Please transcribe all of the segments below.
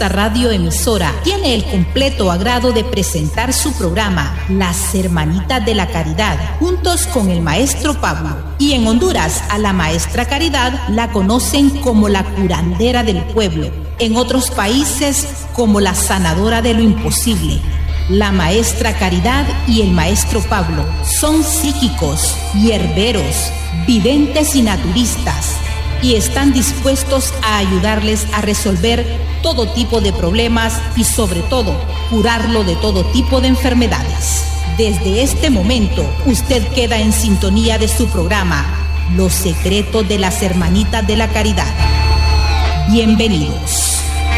Esta radioemisora tiene el completo agrado de presentar su programa Las Hermanitas de la Caridad, juntos con el maestro Pablo. Y en Honduras, a la maestra Caridad la conocen como la curandera del pueblo. En otros países, como la sanadora de lo imposible. La maestra Caridad y el maestro Pablo son psíquicos, hierberos, videntes y naturistas, y están dispuestos a ayudarles a resolver todo tipo de problemas y sobre todo curarlo de todo tipo de enfermedades. Desde este momento usted queda en sintonía de su programa Los Secretos de las Hermanitas de la Caridad. Bienvenidos.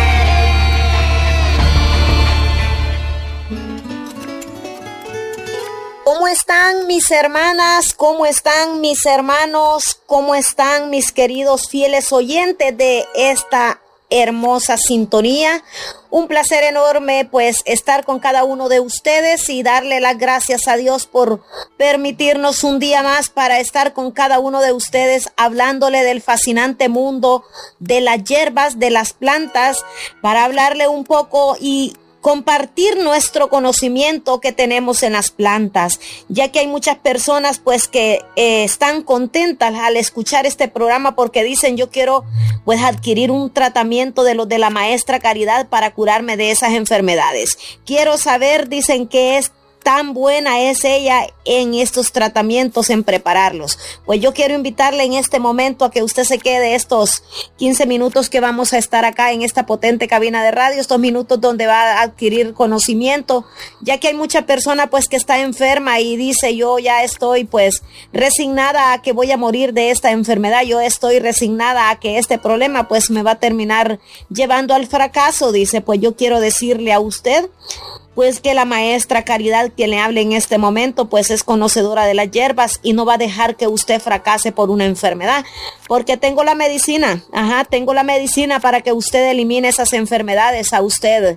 ¿Cómo están mis hermanas? ¿Cómo están mis hermanos? ¿Cómo están mis queridos fieles oyentes de esta hermosa sintonía? Un placer enorme pues estar con cada uno de ustedes y darle las gracias a Dios por permitirnos un día más para estar con cada uno de ustedes hablándole del fascinante mundo de las hierbas, de las plantas, para hablarle un poco y compartir nuestro conocimiento que tenemos en las plantas, ya que hay muchas personas pues que están contentas al escuchar este programa porque dicen yo quiero pues adquirir un tratamiento de los de la maestra Caridad para curarme de esas enfermedades. Quiero saber, dicen, que es tan buena es ella en estos tratamientos, en prepararlos. Pues yo quiero invitarle en este momento a que usted se quede estos 15 minutos que vamos a estar acá en esta potente cabina de radio, estos minutos donde va a adquirir conocimiento, ya que hay mucha persona pues que está enferma y dice yo ya estoy pues resignada a que voy a morir de esta enfermedad, yo estoy resignada a que este problema pues me va a terminar llevando al fracaso. Dice, pues yo quiero decirle a usted pues que la maestra Caridad, quien le hable en este momento, pues es conocedora de las hierbas y no va a dejar que usted fracase por una enfermedad, porque tengo la medicina, tengo la medicina para que usted elimine esas enfermedades. A usted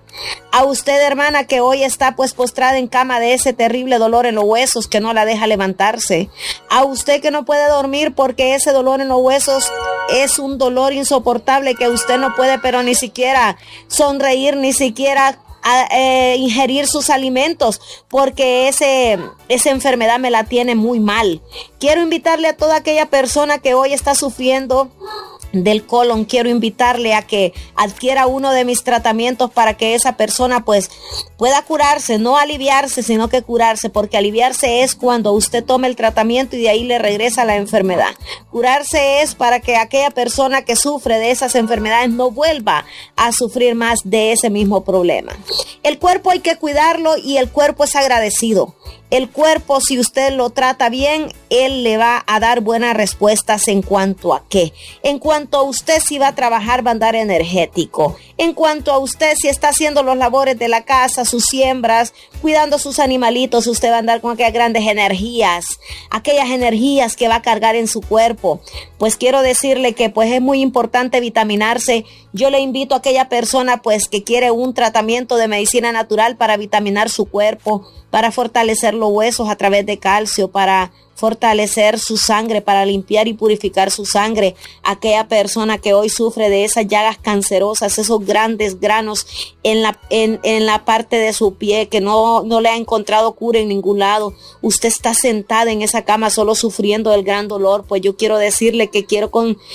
hermana que hoy está pues postrada en cama de ese terrible dolor en los huesos que no la deja levantarse, a usted que no puede dormir porque ese dolor en los huesos es un dolor insoportable que usted no puede pero ni siquiera sonreír, ni siquiera ingerir sus alimentos porque esa enfermedad me la tiene muy mal. Quiero invitarle a toda aquella persona que hoy está sufriendo del colon, quiero invitarle a que adquiera uno de mis tratamientos para que esa persona pues pueda curarse, no aliviarse, sino que curarse, porque aliviarse es cuando usted toma el tratamiento y de ahí le regresa la enfermedad. Curarse es para que aquella persona que sufre de esas enfermedades no vuelva a sufrir más de ese mismo problema. El cuerpo hay que cuidarlo y el cuerpo es agradecido. El cuerpo, si usted lo trata bien, él le va a dar buenas respuestas. ¿En cuanto a qué? En cuanto a usted si va a trabajar, va a andar energético. En cuanto a usted si está haciendo los labores de la casa, sus siembras, cuidando sus animalitos, usted va a andar con aquellas grandes energías, aquellas energías que va a cargar en su cuerpo. Pues quiero decirle que pues es muy importante vitaminarse. Yo le invito a aquella persona pues que quiere un tratamiento de medicina natural para vitaminar su cuerpo, para fortalecer los huesos a través de calcio, para fortalecer su sangre, para limpiar y purificar su sangre. Aquella persona que hoy sufre de esas llagas cancerosas, esos grandes granos en la parte de su pie que no le ha encontrado cura en ningún lado. Usted está sentada en esa cama solo sufriendo del gran dolor. Pues yo quiero decirle que quiero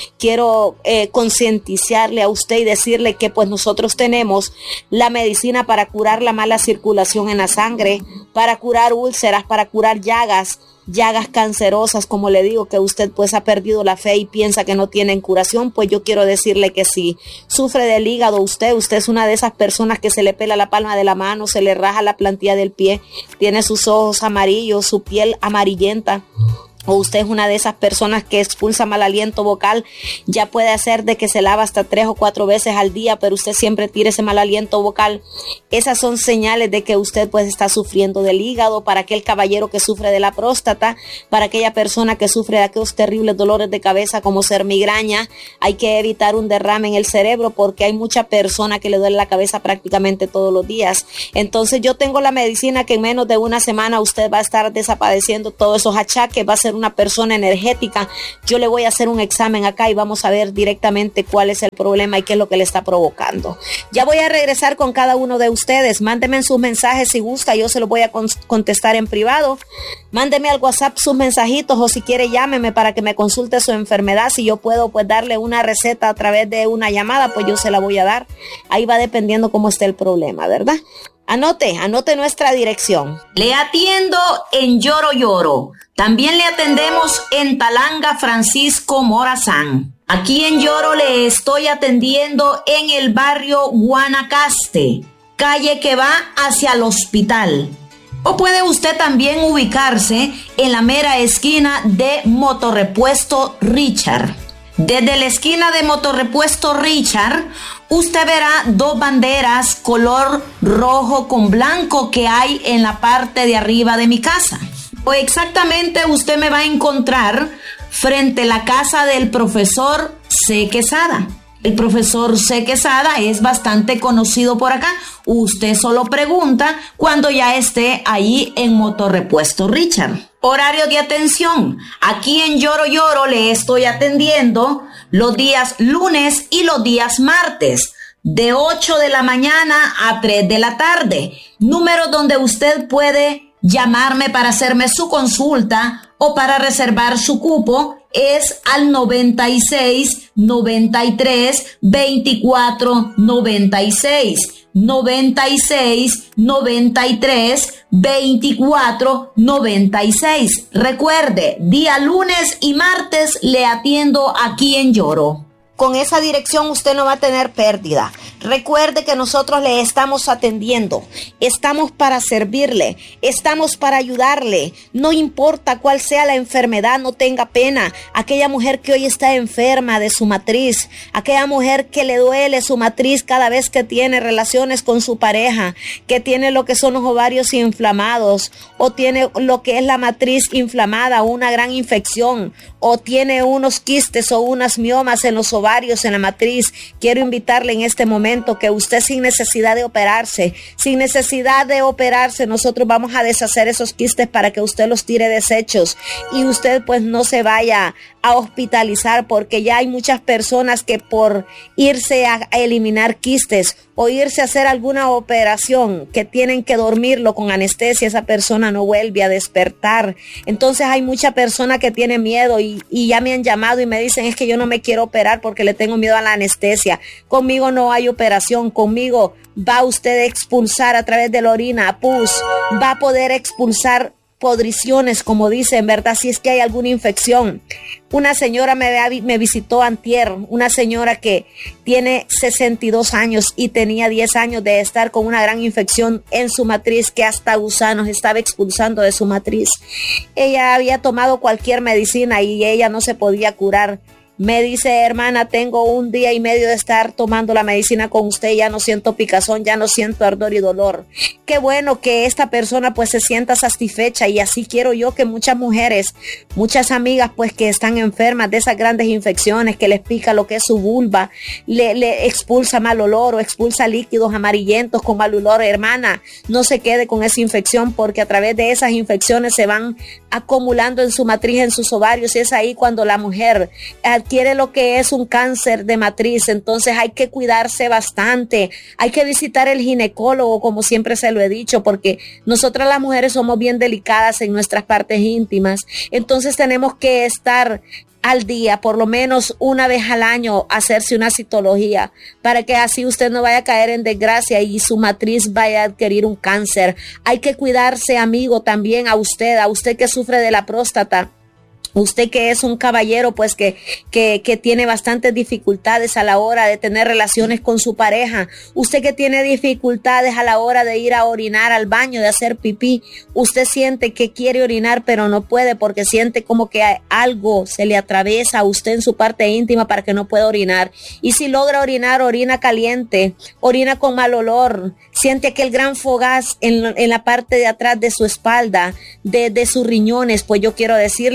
concientizarle a usted y decirle que pues nosotros tenemos la medicina para curar la mala circulación en la sangre, para curar úlceras, para curar llagas cancerosas, como le digo, que usted pues ha perdido la fe y piensa que no tienen curación. Pues yo quiero decirle que si sufre del hígado, usted es una de esas personas que se le pela la palma de la mano, se le raja la plantilla del pie, tiene sus ojos amarillos, su piel amarillenta, o usted es una de esas personas que expulsa mal aliento vocal, ya puede hacer de que se lava hasta 3 o 4 veces al día, pero usted siempre tira ese mal aliento vocal. Esas son señales de que usted pues está sufriendo del hígado. Para aquel caballero que sufre de la próstata, para aquella persona que sufre de aquellos terribles dolores de cabeza como ser migraña, hay que evitar un derrame en el cerebro porque hay mucha persona que le duele la cabeza prácticamente todos los días. Entonces yo tengo la medicina que en menos de una semana usted va a estar desapareciendo todos esos achaques, va a ser ser una persona energética, yo le voy a hacer un examen acá y vamos a ver directamente cuál es el problema y qué es lo que le está provocando. Ya voy a regresar con cada uno de ustedes. Mándenme sus mensajes si gusta, yo se los voy a contestar en privado. Mándeme al WhatsApp sus mensajitos o si quiere llámeme para que me consulte su enfermedad. Si yo puedo pues darle una receta a través de una llamada, pues yo se la voy a dar. Ahí va dependiendo cómo esté el problema, ¿verdad? Anote nuestra dirección. Le atiendo en Lloro Lloro. También le atendemos en Talanga Francisco Morazán. Aquí en Lloro le estoy atendiendo en el barrio Guanacaste, calle que va hacia el hospital. O puede usted también ubicarse en la mera esquina de Motorrepuesto Richard. Desde la esquina de Motorrepuesto Richard, usted verá dos banderas color rojo con blanco que hay en la parte de arriba de mi casa. O exactamente usted me va a encontrar frente a la casa del profesor C. Quesada. El profesor C. Quesada es bastante conocido por acá. Usted solo pregunta cuando ya esté ahí en Motorrepuesto Richard. Horario de atención. Aquí en Lloro Lloro le estoy atendiendo los días lunes y los días martes, de 8 de la mañana a 3 de la tarde. Número donde usted puede llamarme para hacerme su consulta o para reservar su cupo es al 96 93 24 96. 96 93 24 96. Recuerde, día lunes y martes le atiendo aquí en Lloro. Con esa dirección usted no va a tener pérdida. Recuerde que nosotros le estamos atendiendo, estamos para servirle, estamos para ayudarle. No importa cuál sea la enfermedad, no tenga pena. Aquella mujer que hoy está enferma de su matriz, aquella mujer que le duele su matriz cada vez que tiene relaciones con su pareja, que tiene lo que son los ovarios inflamados, o tiene lo que es la matriz inflamada, una gran infección, o tiene unos quistes o unas miomas en los ovarios, en la matriz. Quiero invitarle en este momento que usted sin necesidad de operarse, nosotros vamos a deshacer esos quistes para que usted los tire desechos y usted pues no se vaya a hospitalizar, porque ya hay muchas personas que por irse a eliminar quistes o irse a hacer alguna operación que tienen que dormirlo con anestesia, esa persona no vuelve a despertar. Entonces hay mucha persona que tiene miedo y ya me han llamado y me dicen es que yo no me quiero operar porque le tengo miedo a la anestesia. Conmigo no hay operación, conmigo va usted a expulsar a través de la orina, pus, va a poder expulsar podriciones, como dicen, ¿verdad? Si es que hay alguna infección. Una señora me visitó antier, una señora que tiene 62 años y tenía 10 años de estar con una gran infección en su matriz que hasta gusanos estaba expulsando de su matriz. Ella había tomado cualquier medicina y ella no se podía curar. Me dice, hermana, tengo 1 día y medio de estar tomando la medicina con usted, ya no siento picazón, ya no siento ardor y dolor. Qué bueno que esta persona pues se sienta satisfecha, y así quiero yo que muchas mujeres, muchas amigas pues que están enfermas de esas grandes infecciones, que les pica lo que es su vulva, le expulsa mal olor o expulsa líquidos amarillentos con mal olor. Hermana, no se quede con esa infección, porque a través de esas infecciones se van acumulando en su matriz, en sus ovarios, y es ahí cuando la mujer adquiere lo que es un cáncer de matriz. Entonces hay que cuidarse bastante, hay que visitar el ginecólogo, como siempre se lo he dicho, porque nosotras las mujeres somos bien delicadas en nuestras partes íntimas. Entonces tenemos que estar al día, por lo menos 1 vez al año, hacerse una citología, para que así usted no vaya a caer en desgracia y su matriz vaya a adquirir un cáncer. Hay que cuidarse, amigo, también a usted que sufre de la próstata. Usted que es un caballero, pues que tiene bastantes dificultades a la hora de tener relaciones con su pareja. Usted que tiene dificultades a la hora de ir a orinar al baño, de hacer pipí. Usted siente que quiere orinar, pero no puede porque siente como que algo se le atraviesa a usted en su parte íntima para que no pueda orinar. Y si logra orinar, orina caliente, orina con mal olor, siente aquel gran fogaz en la parte de atrás de su espalda, de sus riñones. Pues yo quiero decirle que le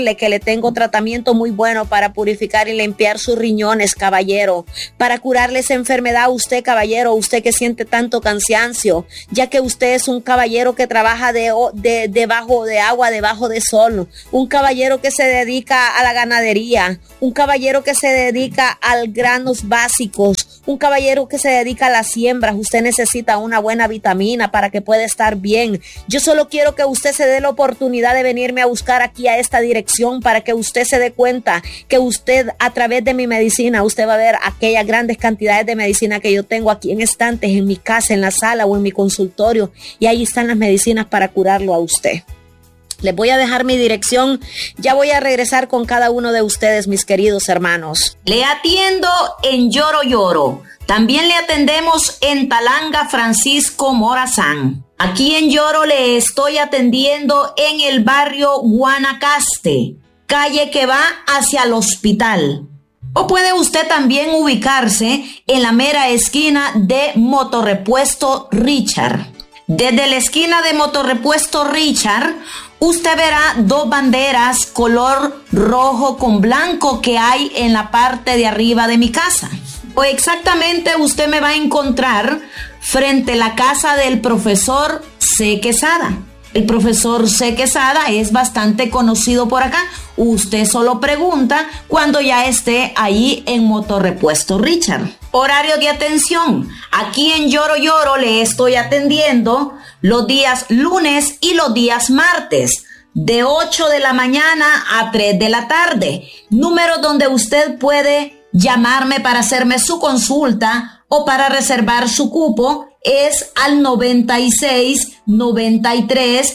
tengo tratamiento muy bueno para purificar y limpiar sus riñones, caballero, para curarle esa enfermedad a usted, caballero, usted que siente tanto cansancio, ya que usted es un caballero que trabaja debajo de agua, debajo de sol, un caballero que se dedica a la ganadería, un caballero que se dedica a granos básicos, un caballero que se dedica a las siembras. Usted necesita una buena vitamina para que pueda estar bien. Yo solo quiero que usted se dé la oportunidad de venirme a buscar aquí a esta dirección para que usted se dé cuenta que usted, a través de mi medicina, usted va a ver aquellas grandes cantidades de medicina que yo tengo aquí en estantes, en mi casa, en la sala o en mi consultorio, y ahí están las medicinas para curarlo a usted. Les voy a dejar mi dirección. Ya voy a regresar con cada uno de ustedes, mis queridos hermanos. Le atiendo en Lloro Lloro. También le atendemos en Talanga Francisco Morazán. Aquí en Lloro le estoy atendiendo en el barrio Guanacaste, calle que va hacia el hospital. O puede usted también ubicarse en la mera esquina de Motorrepuesto Richard. Desde la esquina de Motorrepuesto Richard, usted verá dos banderas color rojo con blanco que hay en la parte de arriba de mi casa. O exactamente usted me va a encontrar frente a la casa del profesor C. Quesada. El profesor C. Quesada es bastante conocido por acá. Usted solo pregunta cuando ya esté ahí en Motorrepuesto Richard. Horario de atención. Aquí en Lloro Lloro le estoy atendiendo los días lunes y los días martes, de 8 de la mañana a 3 de la tarde. Número donde usted puede llamarme para hacerme su consulta o para reservar su cupo es al 96 93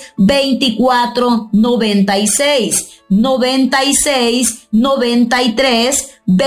24 96. 96 93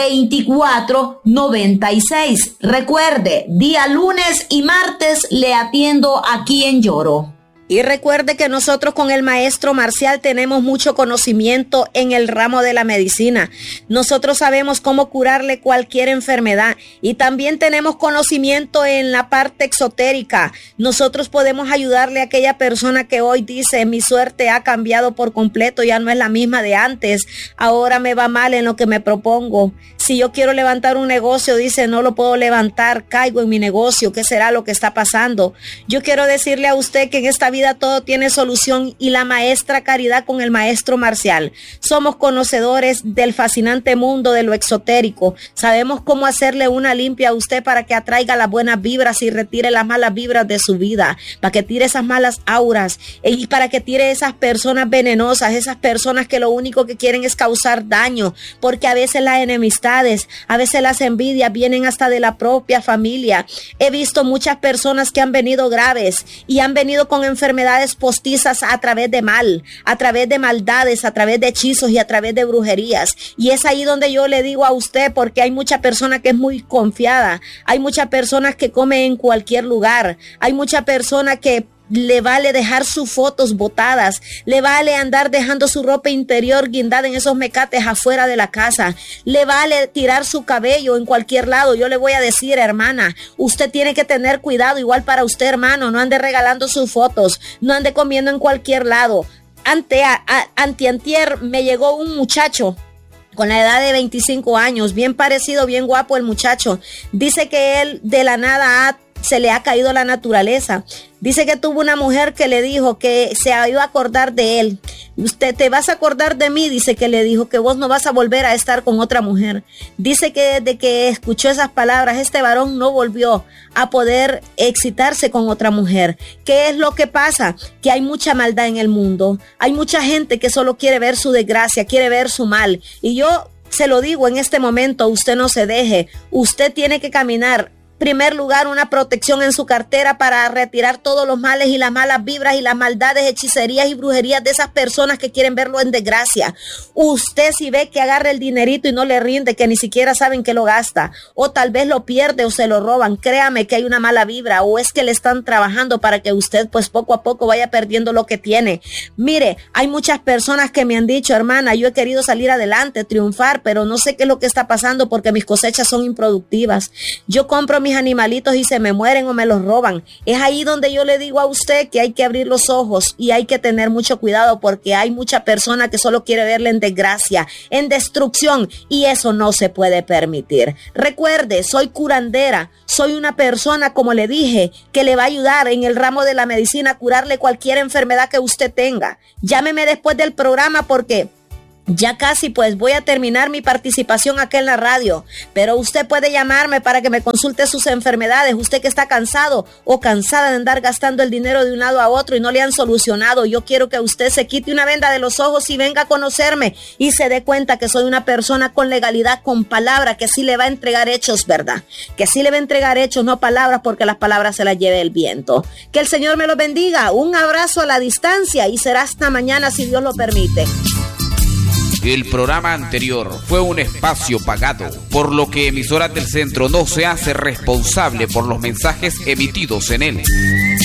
24 96. Recuerde, día lunes y martes le atiendo aquí en Lloro. Y recuerde que nosotros con el maestro Marcial tenemos mucho conocimiento en el ramo de la medicina. Nosotros sabemos cómo curarle cualquier enfermedad y también tenemos conocimiento en la parte exotérica. Nosotros podemos ayudarle a aquella persona que hoy dice: mi suerte ha cambiado por completo, ya no es la misma de antes, ahora me va mal en lo que me propongo. Si yo quiero levantar un negocio, dice, no lo puedo levantar, caigo en mi negocio, ¿qué será lo que está pasando? Yo quiero decirle a usted que en esta vida todo tiene solución, y la maestra Caridad con el maestro Marcial somos conocedores del fascinante mundo de lo exotérico. Sabemos cómo hacerle una limpia a usted para que atraiga las buenas vibras y retire las malas vibras de su vida, para que tire esas malas auras y para que tire esas personas venenosas, esas personas que lo único que quieren es causar daño, porque a veces las enemistades, a veces las envidias vienen hasta de la propia familia. He visto muchas personas que han venido graves y han venido con enfermedades postizas a través de mal, a través de maldades, a través de hechizos y a través de brujerías. Y es ahí donde yo le digo a usted, porque hay mucha persona que es muy confiada, hay muchas personas que comen en cualquier lugar, hay mucha persona que le vale dejar sus fotos botadas, le vale andar dejando su ropa interior guindada en esos mecates afuera de la casa, le vale tirar su cabello en cualquier lado. Yo le voy a decir, hermana, usted tiene que tener cuidado, igual para usted, hermano, no ande regalando sus fotos, no ande comiendo en cualquier lado. Antier me llegó un muchacho con la edad de 25 años, bien parecido, bien guapo el muchacho. Dice que él de la nada se le ha caído la naturaleza. Dice que tuvo una mujer que le dijo que se iba a acordar de él. Usted te vas a acordar de mí, dice que le dijo, que vos no vas a volver a estar con otra mujer. Dice que desde que escuchó esas palabras, este varón no volvió a poder excitarse con otra mujer. ¿Qué es lo que pasa? Que hay mucha maldad en el mundo. Hay mucha gente que solo quiere ver su desgracia, quiere ver su mal. Y yo se lo digo en este momento, usted no se deje. Usted tiene que caminar. Primer lugar, una protección en su cartera para retirar todos los males y las malas vibras y las maldades, hechicerías y brujerías de esas personas que quieren verlo en desgracia. Usted, si ve que agarra el dinerito y no le rinde, que ni siquiera saben que lo gasta, o tal vez lo pierde o se lo roban, créame que hay una mala vibra, o es que le están trabajando para que usted pues poco a poco vaya perdiendo lo que tiene. Mire, hay muchas personas que me han dicho, hermana, yo he querido salir adelante, triunfar, pero no sé qué es lo que está pasando porque mis cosechas son improductivas. Yo compro mis animalitos y se me mueren o me los roban. Es ahí donde yo le digo a usted que hay que abrir los ojos y hay que tener mucho cuidado, porque hay mucha persona que solo quiere verle en desgracia, en destrucción, y eso no se puede permitir. Recuerde, soy curandera, soy una persona, como le dije, que le va a ayudar en el ramo de la medicina a curarle cualquier enfermedad que usted tenga. Llámeme después del programa porque ya casi pues voy a terminar mi participación acá en la radio, pero usted puede llamarme para que me consulte sus enfermedades. Usted que está cansado o cansada de andar gastando el dinero de un lado a otro y no le han solucionado, yo quiero que usted se quite una venda de los ojos y venga a conocerme y se dé cuenta que soy una persona con legalidad, con palabra, que sí le va a entregar hechos, ¿verdad? Que sí le va a entregar hechos, no palabras, porque las palabras se las lleve el viento. Que el Señor me los bendiga. Un abrazo a la distancia y será hasta mañana si Dios lo permite. El programa anterior fue un espacio pagado, por lo que Emisoras del Centro no se hace responsable por los mensajes emitidos en él.